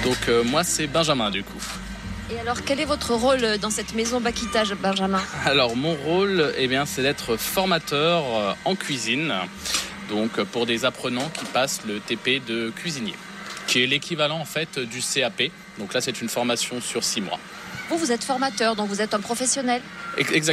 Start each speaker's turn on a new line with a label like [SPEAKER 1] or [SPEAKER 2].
[SPEAKER 1] Donc moi c'est Benjamin du coup.
[SPEAKER 2] Et alors, quel est votre rôle dans cette maison Baquitage, Benjamin ?
[SPEAKER 1] Alors mon rôle, c'est d'être formateur en cuisine, donc pour des apprenants qui passent le TP de cuisinier, qui est l'équivalent en fait du CAP. Donc là c'est une formation sur 6 mois.
[SPEAKER 2] Vous êtes formateur, donc vous êtes un professionnel ?
[SPEAKER 1] Exactement.